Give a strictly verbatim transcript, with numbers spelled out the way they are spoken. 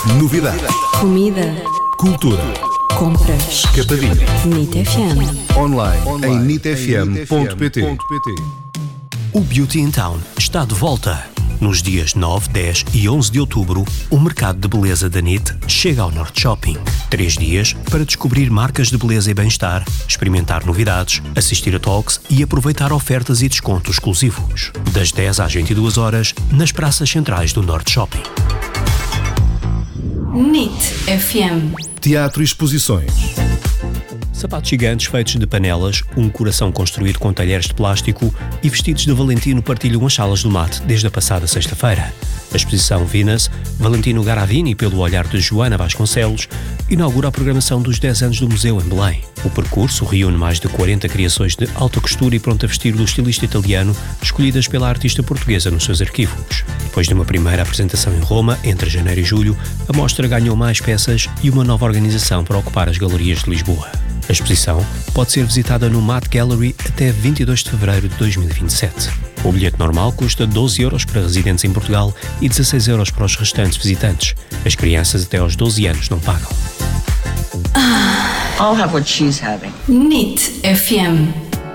Novidades. Comida. Cultura. Compras. Capadinha. Nit F M. Online, Online em nit f m ponto p t. O Beauty in Town está de volta. Nos dias nove, dez e onze de outubro, o mercado de beleza da Nit chega ao Norte Shopping. Três dias para descobrir marcas de beleza e bem-estar, experimentar novidades, assistir a talks e aproveitar ofertas e descontos exclusivos. Das dez às vinte e duas horas, nas praças centrais do Norte Shopping. Nit F M. Teatro e exposições. Sapatos gigantes feitos de panelas, um coração construído com talheres de plástico e vestidos de Valentino partilham as salas do mate desde a passada sexta-feira. A exposição Venus, Valentino Garavini pelo olhar de Joana Vasconcelos, inaugura a programação dos dez anos do museu em Belém. O percurso reúne mais de quarenta criações de alta costura e pronta a vestir do estilista italiano, escolhidas pela artista portuguesa nos seus arquivos. Depois de uma primeira apresentação em Roma, entre janeiro e julho, a mostra ganhou mais peças e uma nova organização para ocupar as galerias de Lisboa. A exposição pode ser visitada no Matte Gallery até vinte e dois de fevereiro de dois mil e vinte e sete. O bilhete normal custa doze euros para residentes em Portugal e dezasseis euros para os restantes visitantes. As crianças até aos doze anos não pagam. I'll have what she's having. Nit F M.